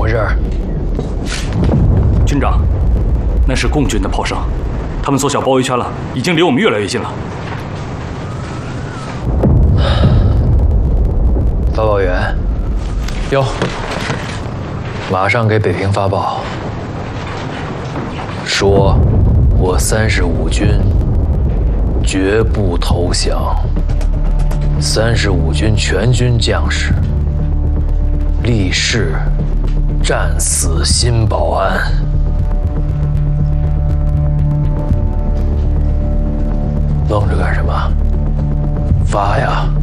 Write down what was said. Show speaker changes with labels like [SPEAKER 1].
[SPEAKER 1] 回事？
[SPEAKER 2] 军长，那是共军的炮声，他们缩小包围圈了，已经离我们越来越近了。
[SPEAKER 1] 发报员，
[SPEAKER 3] 有，
[SPEAKER 1] 马上给北平发报，说我35军绝不投降。35军全军将士立誓战死新保安。愣着干什么？发呀！